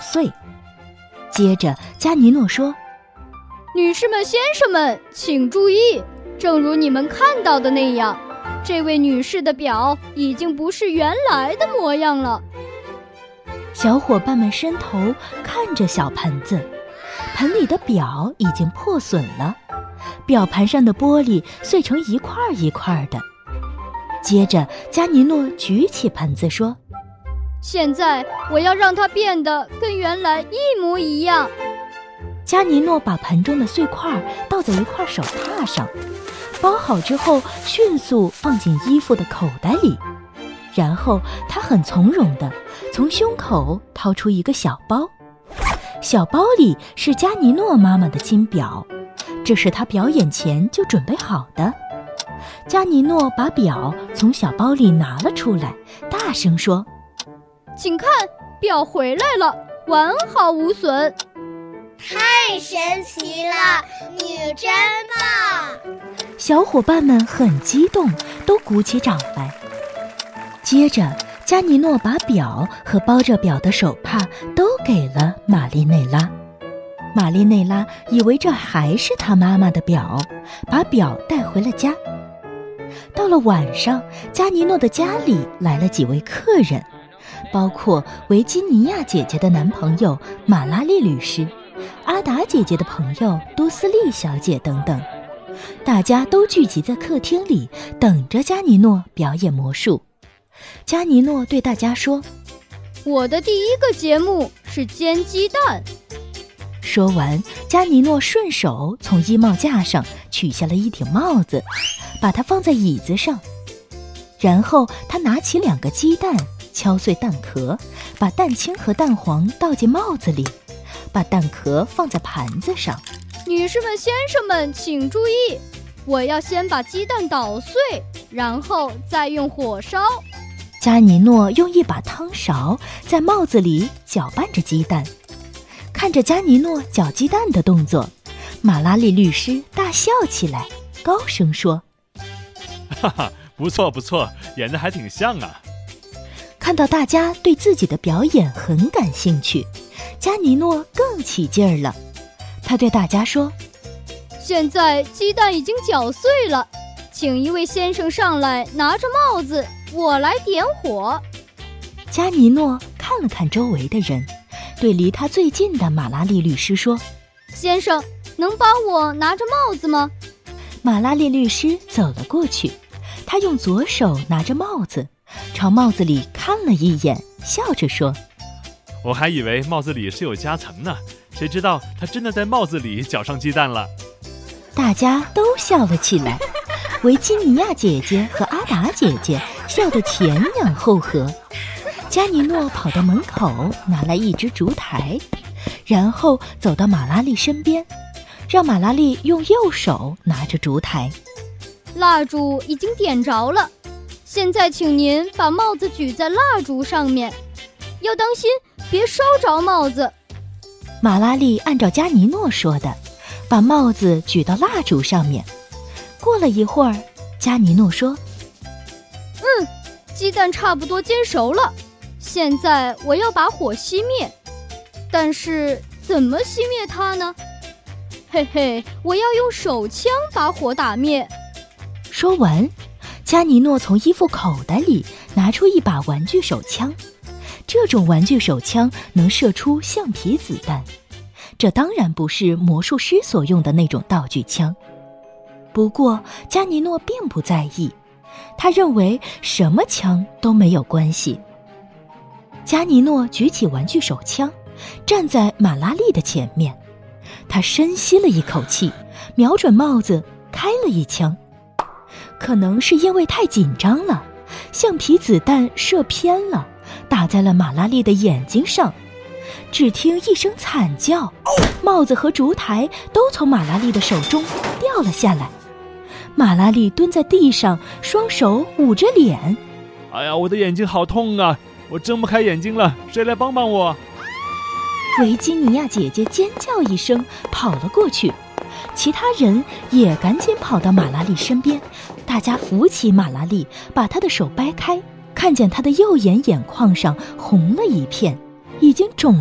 碎。接着加尼诺说： 女士们、先生们，请注意，正如你们看到的那样，这位女士的表已经不是原来的模样了。 小伙伴们伸头看着小盆子，盆里的表已经破损了，表盘上的玻璃碎成一块一块的。接着加尼诺举起盆子说： 现在我要让它变得跟原来一模一样。 加尼诺把盆中的碎块倒在一块手帕上，包好之后迅速放进衣服的口袋里，然后他很从容地从胸口掏出一个小包，小包里是加尼诺妈妈的金表，这是他表演前就准备好的。加尼诺把表从小包里拿了出来，大声说： 请看，表回来了，完好无损。 太神奇了，你真棒！ 小伙伴们很激动，都鼓起掌来。接着加尼诺把表和包着表的手帕都给了玛丽内拉。玛丽内拉以为这还是她妈妈的表，把表带回了家。到了晚上，加尼诺的家里来了几位客人，包括维吉尼亚姐姐的男朋友马拉利律师，阿达姐姐的朋友多斯利小姐等等。大家都聚集在客厅里，等着加尼诺表演魔术。加尼诺对大家说： 我的第一个节目是煎鸡蛋。 说完，加尼诺顺手从衣帽架上取下了一顶帽子，把它放在椅子上。然后他拿起2个鸡蛋，敲碎蛋壳，把蛋清和蛋黄倒进帽子里，把蛋壳放在盘子上。 女士们、先生们，请注意，我要先把鸡蛋捣碎，然后再用火烧。 加尼诺用一把汤勺在帽子里搅拌着鸡蛋。看着加尼诺搅鸡蛋的动作，马拉利律师大笑起来，高声说： 哈哈，不错不错，演得还挺像啊。 看到大家对自己的表演很感兴趣，加尼诺更起劲儿了。他对大家说： 现在鸡蛋已经搅碎了，请一位先生上来拿着帽子，我来点火。 加尼诺看了看周围的人，对离他最近的马拉利律师说： 先生，能帮我拿着帽子吗？ 马拉利律师走了过去，他用左手拿着帽子，朝帽子里看了一眼，笑着说： 我还以为帽子里是有夹层呢，谁知道他真的在帽子里搅上鸡蛋了。 大家都笑了起来，维吉尼亚姐姐和阿达姐姐笑得前仰后合。加尼诺跑到门口拿来一只烛台，然后走到马拉利身边，让马拉利用右手拿着烛台。 蜡烛已经点着了，现在请您把帽子举在蜡烛上面，要当心别烧着帽子。 马拉利按照加尼诺说的，把帽子举到蜡烛上面。过了一会儿，加尼诺说： 鸡蛋差不多煎熟了，现在我要把火熄灭。但是怎么熄灭它呢？嘿嘿，我要用手枪把火打灭。 说完，加尼诺从衣服口袋里拿出一把玩具手枪。这种玩具手枪能射出橡皮子弹，这当然不是魔术师所用的那种道具枪。不过加尼诺并不在意，他认为什么枪都没有关系。加尼诺举起玩具手枪，站在马拉利的前面，他深吸了一口气，瞄准帽子开了一枪。可能是因为太紧张了，橡皮子弹射偏了，打在了马拉利的眼睛上。只听一声惨叫，帽子和烛台都从马拉利的手中掉了下来。马拉利蹲在地上，双手捂着脸。 哎呀，我的眼睛好痛啊，我睁不开眼睛了，谁来帮帮我？ 维吉尼亚姐姐尖叫一声，跑了过去。其他人也赶紧跑到马拉利身边，大家扶起马拉利，把她的手掰开，看见她的右眼眼眶上红了一片，已经肿